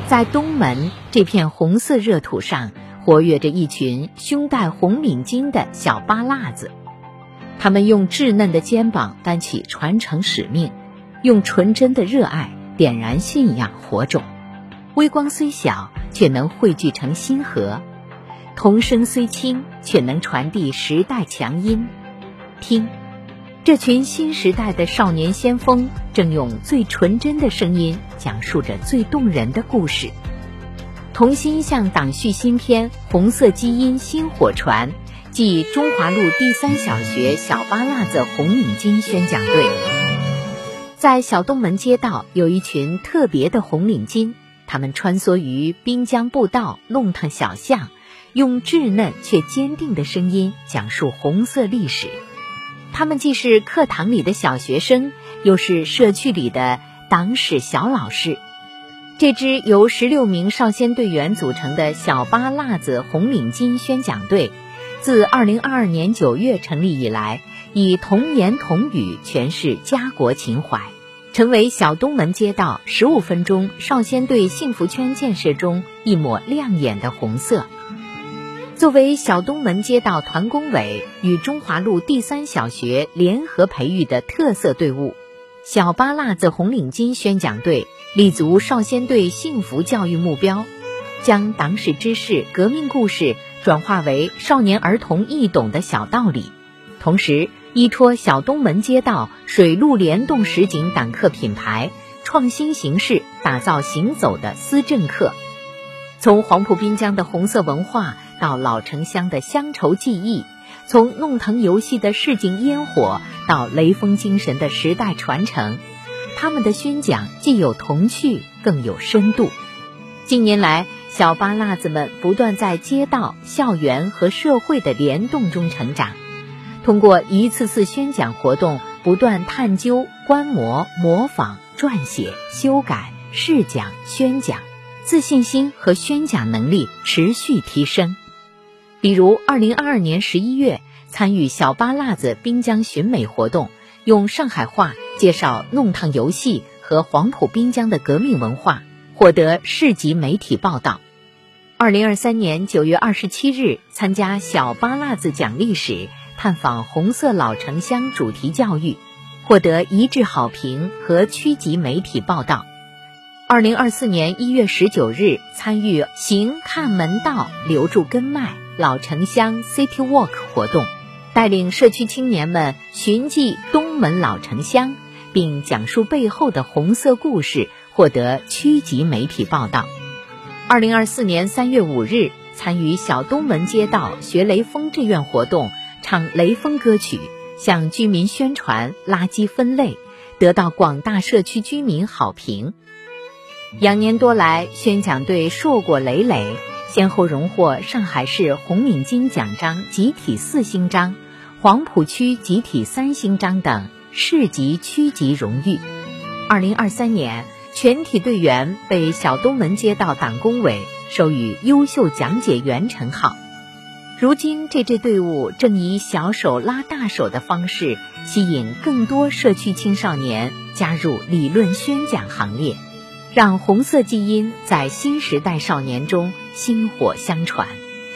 在东门这片红色热土上，活跃着一群胸带红领巾的小巴辣子。他们用稚嫩的肩膀担起传承使命，用纯真的热爱点燃信仰火种。微光虽小，却能汇聚成星河；童声虽轻，却能传递时代强音。听，这群新时代的少年先锋，正用最纯真的声音讲述着最动人的故事。同心向党续新篇《红色基因薪火传》即中华路第3小学小巴辣子红领巾宣讲队。在小东门街道有一群特别的红领巾，他们穿梭于滨江步道、弄堂小巷，用稚嫩却坚定的声音讲述红色历史。他们既是课堂里的小学生，又是社区里的党史小老师。这支由16名少先队员组成的小巴辣子红领巾宣讲队，自2022年9月成立以来，以童言童语诠释家国情怀，成为小东门街道15分钟少先队幸福圈建设中一抹亮眼的红色。作为小东门街道团工委与中华路第3小学联合培育的特色队伍，小巴辣子红领巾宣讲队立足少先队幸福教育目标，将党史知识、革命故事转化为少年儿童易懂的小道理，同时依托小东门街道水陆联动实景党课品牌，创新形式打造行走的思政课。从黄埔滨江的红色文化到老城乡的乡愁记忆，从弄堂游戏的市井烟火到雷锋精神的时代传承，他们的宣讲既有童趣，更有深度。近年来，小巴辣子们不断在街道、校园和社会的联动中成长，通过一次次宣讲活动，不断探究、观摩、模仿、撰写、修改、试讲、宣讲，自信心和宣讲能力持续提升。比如2022年11月参与小巴辣子滨江寻美活动，用上海话介绍弄堂游戏和黄埔滨江的革命文化，获得市级媒体报道。2023年9月27日参加小巴辣子讲历史、探访红色老城乡主题教育，获得一致好评和区级媒体报道。2024年1月19日参与行看门道留住根脉老城乡 City Walk 活动，带领社区青年们寻迹东门老城乡，并讲述背后的红色故事，获得区级媒体报道。2024年3月5日参与小东门街道学雷锋志愿活动，唱雷锋歌曲，向居民宣传垃圾分类，得到广大社区居民好评。羊年多来，宣讲队硕果累累，先后荣获上海市红领巾奖章集体4星章、黄埔区集体3星章等市级、区级荣誉。2023年，全体队员被小东门街道党工委授予优秀讲解员称号。如今，这支队伍正以小手拉大手的方式，吸引更多社区青少年加入理论宣讲行列，让红色基因在新时代少年中薪火相传。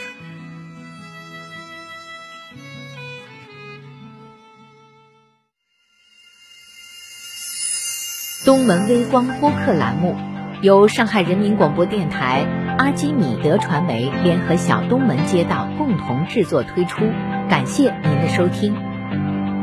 东门微光播客栏目由上海人民广播电台、阿基米德传媒联合小东门街道共同制作推出，感谢您的收听。